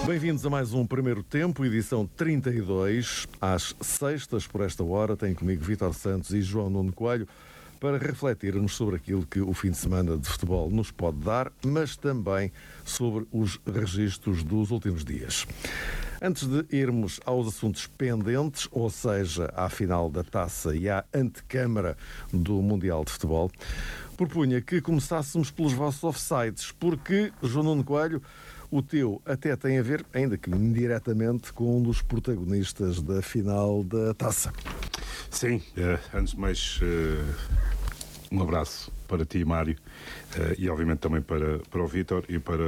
Bem-vindos a mais um Primeiro Tempo, edição 32, às sextas, por esta hora. Tenho comigo Vítor Santos e João Nuno Coelho para refletirmos sobre aquilo que o fim de semana de futebol nos pode dar, mas também sobre os registros dos últimos dias. Antes de irmos aos assuntos pendentes, ou seja, à final da Taça e à antecâmara do Mundial de Futebol, propunha que começássemos pelos vossos offsides, porque, João Nuno Coelho, o teu até tem a ver, ainda que indiretamente, com um dos protagonistas da final da Taça. Sim, antes de mais, um abraço para ti, Mário, e obviamente também para o Vítor e para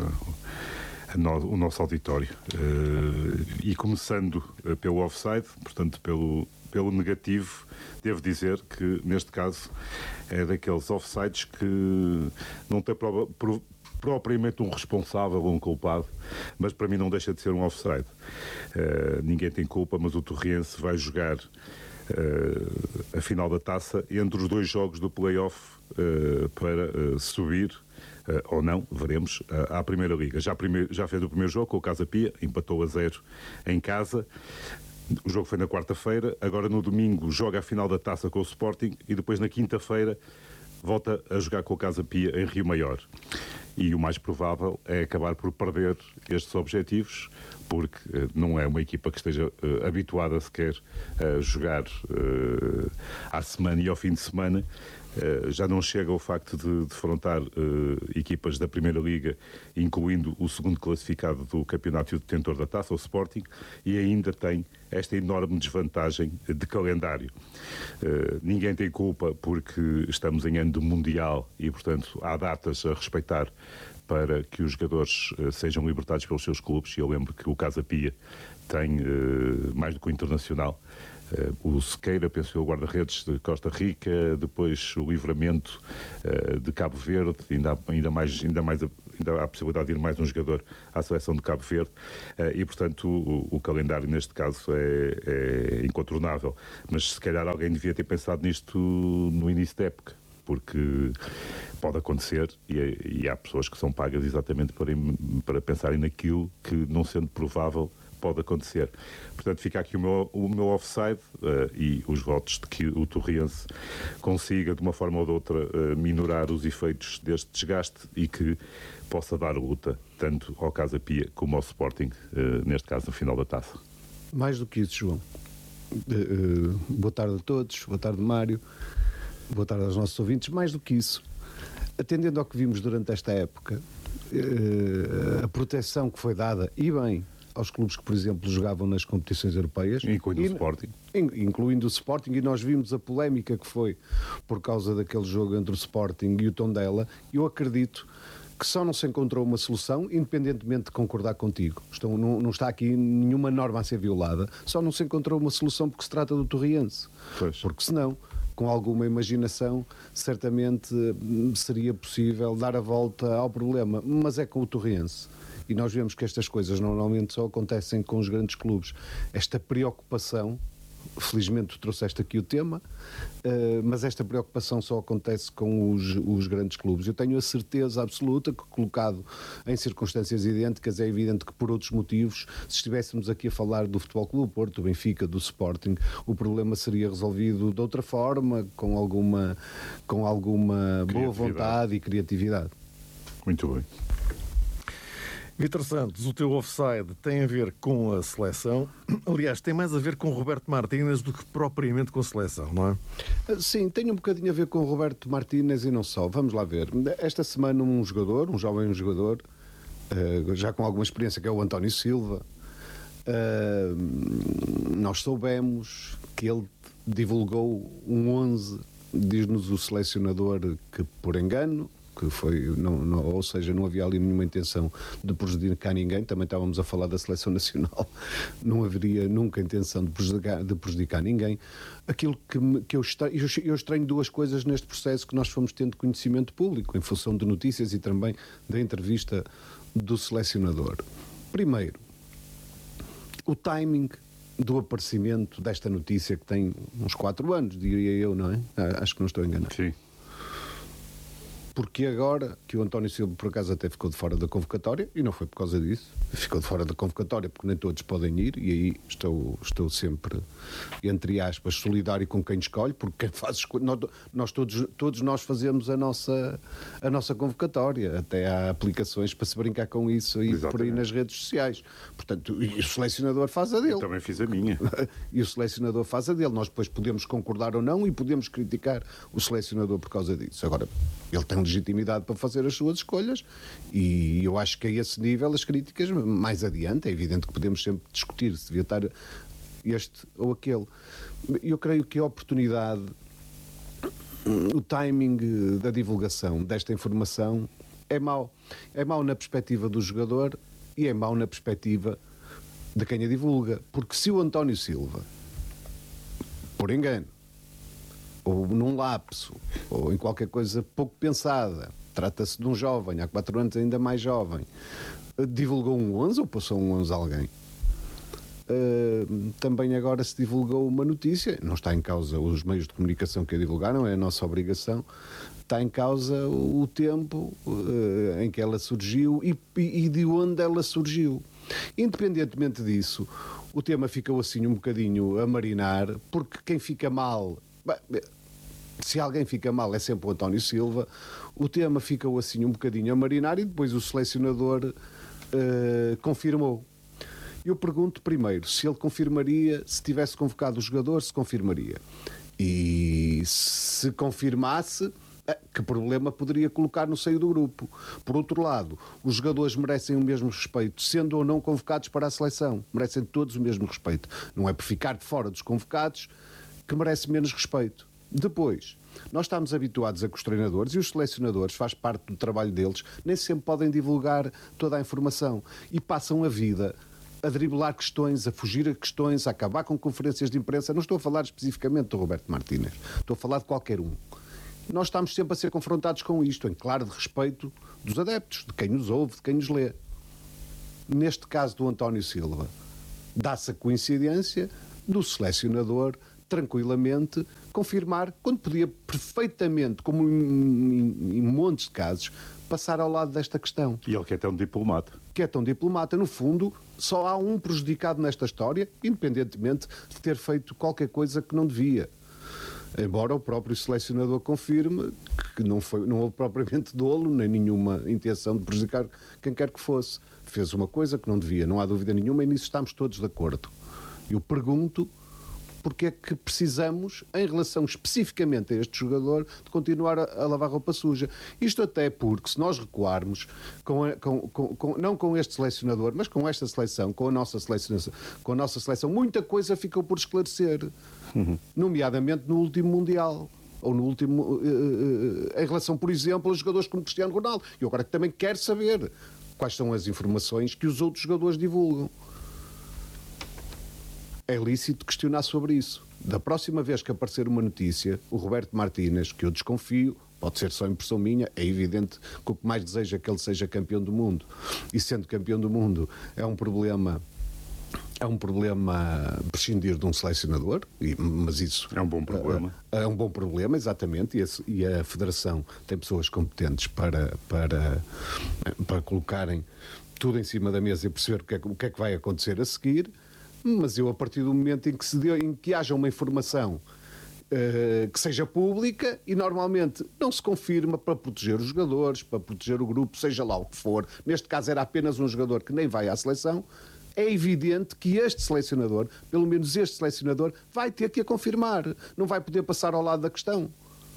o nosso auditório. E começando pelo offside, portanto pelo negativo, devo dizer que neste caso é daqueles offsides que não tem propriamente um responsável ou um culpado, mas para mim não deixa de ser um offside. Ninguém tem culpa, mas o Torriense vai jogar a final da Taça entre os dois jogos do play-off para subir ou não, veremos, à Primeira Liga. Já fez o primeiro jogo com o Casa Pia, empatou a 0 em casa. O jogo foi na quarta-feira, agora no domingo joga a final da Taça com o Sporting e depois na quinta-feira volta a jogar com o Casa Pia em Rio Maior. E o mais provável é acabar por perder estes objetivos, porque não é uma equipa que esteja habituada sequer a jogar à semana e ao fim de semana. Já não chega ao facto de defrontar equipas da Primeira Liga, incluindo o segundo classificado do campeonato e o detentor da Taça, o Sporting, e ainda tem esta enorme desvantagem de calendário. Ninguém tem culpa porque estamos em ano de Mundial e, portanto, há datas a respeitar para que os jogadores sejam libertados pelos seus clubes. E eu lembro que o Casa Pia tem mais do que o Internacional. O Sequeira, penso eu, o guarda-redes de Costa Rica, depois o Livramento de Cabo Verde, ainda há a possibilidade de ir mais um jogador à seleção de Cabo Verde, e portanto o calendário neste caso é incontornável, mas se calhar alguém devia ter pensado nisto no início da época, porque pode acontecer e há pessoas que são pagas exatamente para pensarem naquilo que, não sendo provável, pode acontecer. Portanto, fica aqui o meu offside e os votos de que o Torriense consiga, de uma forma ou de outra, minorar os efeitos deste desgaste e que possa dar luta tanto ao Casa Pia como ao Sporting, neste caso, no final da Taça. Mais do que isso, João. Boa tarde a todos, boa tarde, Mário, boa tarde aos nossos ouvintes. Mais do que isso, atendendo ao que vimos durante esta época, a proteção que foi dada, e bem, aos clubes que, por exemplo, jogavam nas competições europeias. Incluindo o Sporting. Incluindo o Sporting, e nós vimos a polémica que foi por causa daquele jogo entre o Sporting e o Tondela. Eu acredito que só não se encontrou uma solução, independentemente de concordar contigo. Não está aqui nenhuma norma a ser violada, só não se encontrou uma solução porque se trata do Torriense. Pois. Porque senão, com alguma imaginação, certamente seria possível dar a volta ao problema, mas é com o Torriense. E nós vemos que estas coisas normalmente só acontecem com os grandes clubes. Esta preocupação, felizmente tu trouxeste aqui o tema, mas esta preocupação só acontece com os grandes clubes. Eu tenho a certeza absoluta que, colocado em circunstâncias idênticas, é evidente que por outros motivos, se estivéssemos aqui a falar do Futebol Clube do Porto, do Benfica, do Sporting, o problema seria resolvido de outra forma, com alguma boa vontade e criatividade. Muito bem. Vítor Santos, o teu offside tem a ver com a seleção. Aliás, tem mais a ver com o Roberto Martínez do que propriamente com a seleção, não é? Sim, tem um bocadinho a ver com o Roberto Martínez e não só. Vamos lá ver. Esta semana um jovem jogador, já com alguma experiência, que é o António Silva, nós soubemos que ele divulgou um 11, diz-nos o selecionador que por engano, que foi, ou seja, não havia ali nenhuma intenção de prejudicar ninguém. Também estávamos a falar da seleção nacional, não haveria nunca intenção de prejudicar ninguém. Aquilo que eu estranho duas coisas neste processo que nós fomos tendo conhecimento público, em função de notícias e também da entrevista do selecionador. Primeiro, o timing do aparecimento desta notícia, que tem uns 4 anos, diria eu, não é? Acho que não estou enganado. Sim. porque agora que o António Silva por acaso até ficou de fora da convocatória, e não foi por causa disso, ficou de fora da convocatória porque nem todos podem ir, e aí estou sempre, entre aspas, solidário com quem escolhe, porque quem faz nós todos nós fazemos a nossa convocatória, até há aplicações para se brincar com isso e por aí nas redes sociais. Portanto, e o selecionador faz a dele. Eu também fiz a minha. E o selecionador faz a dele. Nós depois podemos concordar ou não e podemos criticar o selecionador por causa disso. Agora, ele tem legitimidade para fazer as suas escolhas e eu acho que a esse nível as críticas mais adiante, é evidente que podemos sempre discutir se devia estar este ou aquele. Eu creio que a oportunidade, o timing da divulgação desta informação é mau. É mau na perspectiva do jogador e é mau na perspectiva de quem a divulga. Porque se o António Silva, por engano, ou num lapso, ou em qualquer coisa pouco pensada, trata-se de um jovem, há 4 anos ainda mais jovem, divulgou um 11 ou passou um 11 a alguém. Também agora se divulgou uma notícia, não está em causa os meios de comunicação que a divulgaram, é a nossa obrigação, está em causa o tempo em que ela surgiu e de onde ela surgiu. Independentemente disso, o tema ficou assim um bocadinho a marinar, porque quem fica mal... Se alguém fica mal é sempre o António Silva. O tema ficou assim um bocadinho a marinar e depois o selecionador confirmou. Eu pergunto primeiro se ele confirmaria, se tivesse convocado o jogador, se confirmaria. E se confirmasse, que problema poderia colocar no seio do grupo? Por outro lado, os jogadores merecem o mesmo respeito, sendo ou não convocados para a seleção. Merecem todos o mesmo respeito. Não é por ficar de fora dos convocados que merece menos respeito. Depois, nós estamos habituados a que os treinadores e os selecionadores, faz parte do trabalho deles, nem sempre podem divulgar toda a informação e passam a vida a driblar questões, a fugir a questões, a acabar com conferências de imprensa. Não estou a falar especificamente do Roberto Martínez, estou a falar de qualquer um. Nós estamos sempre a ser confrontados com isto, em claro de respeito dos adeptos, de quem nos ouve, de quem nos lê. Neste caso do António Silva, dá-se a coincidência do selecionador tranquilamente confirmar, quando podia perfeitamente, como em montes de casos, passar ao lado desta questão. E ele que é tão diplomata. Que é tão diplomata. No fundo, só há um prejudicado nesta história, independentemente de ter feito qualquer coisa que não devia. Embora o próprio selecionador confirme que não houve propriamente dolo, nem nenhuma intenção de prejudicar quem quer que fosse. Fez uma coisa que não devia, não há dúvida nenhuma, e nisso estamos todos de acordo. Eu pergunto porque é que precisamos, em relação especificamente a este jogador, de continuar a lavar roupa suja. Isto até porque, se nós recuarmos, não com este selecionador, mas com esta seleção, com a nossa seleção, muita coisa ficou por esclarecer. Nomeadamente no último Mundial. Ou no último... em relação, por exemplo, a jogadores como Cristiano Ronaldo. Eu agora também quero saber quais são as informações que os outros jogadores divulgam. É lícito questionar sobre isso. Da próxima vez que aparecer uma notícia, o Roberto Martínez, que eu desconfio, pode ser só impressão minha, é evidente que o que mais deseja é que ele seja campeão do mundo. E sendo campeão do mundo é um problema prescindir de um selecionador, mas isso... É um bom problema. É um bom problema, exatamente, e a Federação tem pessoas competentes para colocarem tudo em cima da mesa e perceber o que é que vai acontecer a seguir. Mas eu, a partir do momento em que haja uma informação que seja pública, e normalmente não se confirma para proteger os jogadores, para proteger o grupo, seja lá o que for, neste caso era apenas um jogador que nem vai à seleção, é evidente que este selecionador, pelo menos este selecionador, vai ter que a confirmar, não vai poder passar ao lado da questão.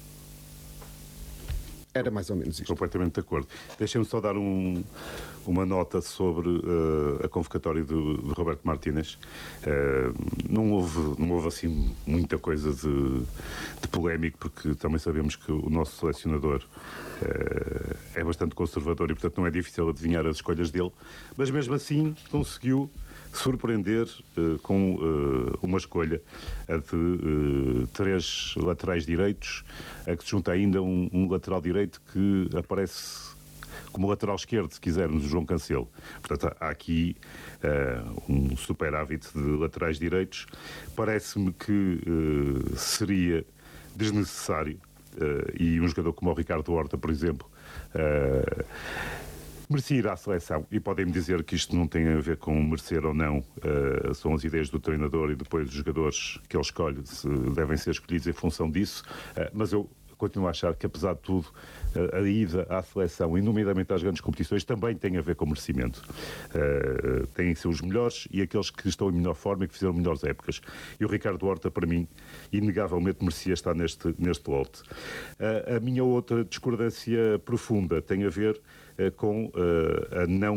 Era mais ou menos isto. Completamente de acordo. Deixem-me só dar uma nota sobre a convocatória de Roberto Martínez. Não houve assim muita coisa de polémico, porque também sabemos que o nosso selecionador é bastante conservador e, portanto, não é difícil adivinhar as escolhas dele, mas mesmo assim conseguiu surpreender com uma escolha, a de 3 laterais direitos, a que se junta ainda um lateral direito que aparece como lateral esquerdo, se quisermos, o João Cancelo. Portanto, há aqui um superávit de laterais direitos. Parece-me que seria desnecessário, e um jogador como o Ricardo Horta, por exemplo, Merecia ir à seleção, e podem-me dizer que isto não tem a ver com merecer ou não, são as ideias do treinador e depois dos jogadores que ele escolhe, se devem ser escolhidos em função disso, mas eu continuo a achar que, apesar de tudo, a ida à seleção, e nomeadamente às grandes competições, também tem a ver com merecimento. Têm que ser os melhores e aqueles que estão em melhor forma e que fizeram melhores épocas. E o Ricardo Horta, para mim, inegavelmente merecia estar neste lote. A minha outra discordância profunda tem a ver com a não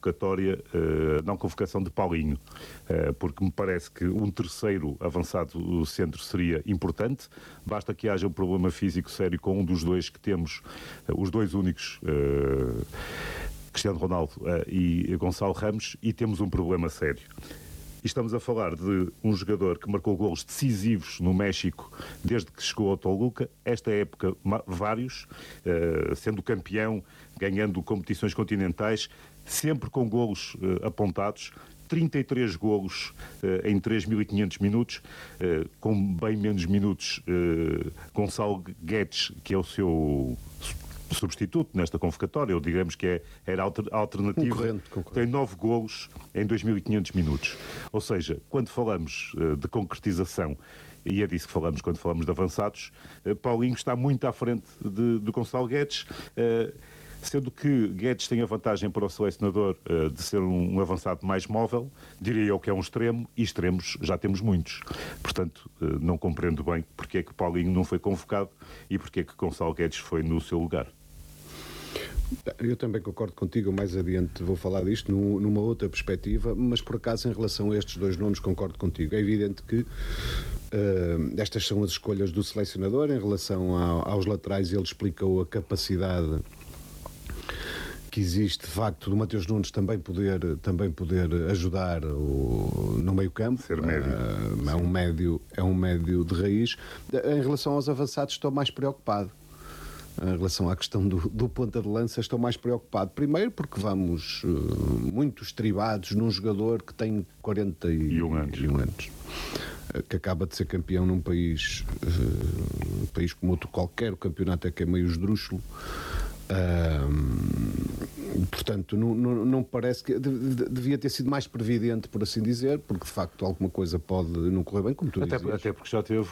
convocação de Paulinho, porque me parece que um terceiro avançado do centro seria importante, basta que haja um problema físico sério com um dos dois que temos, os dois únicos, Cristiano Ronaldo e Gonçalo Ramos, e temos um problema sério. E estamos a falar de um jogador que marcou golos decisivos no México desde que chegou ao Toluca, esta época vários, sendo campeão, ganhando competições continentais, sempre com golos apontados, 33 golos em 3.500 minutos, com bem menos minutos Gonçalo Guedes, que é o seu substituto nesta convocatória, ou digamos que era alternativa, concorrente. Tem 9 golos em 2.500 minutos. Ou seja, quando falamos de concretização, e é disso que falamos quando falamos de avançados, Paulinho está muito à frente de Gonçalo Guedes, sendo que Guedes tem a vantagem para o selecionador de ser um avançado mais móvel, diria eu que é um extremo, e extremos já temos muitos. Portanto, não compreendo bem porque é que Paulinho não foi convocado e porque é que Gonçalo Guedes foi no seu lugar. Eu também concordo contigo, mais adiante vou falar disto numa outra perspectiva, mas por acaso em relação a estes dois nomes concordo contigo. É evidente que estas são as escolhas do selecionador em relação aos laterais. Ele explicou a capacidade que existe, de facto, do Mateus Nunes também poder ajudar no meio-campo. Ser médio. É um médio de raiz. Em relação aos avançados, estou mais preocupado. Em relação à questão do ponta de lança, estou mais preocupado. Primeiro porque vamos muito estribados num jogador que tem 41 anos. Que acaba de ser campeão num país como outro qualquer. O campeonato é que é meio esdrúxulo. Portanto, não parece que devia ter sido mais previdente, por assim dizer, porque de facto alguma coisa pode não correr bem, como tu dizias. Até porque já teve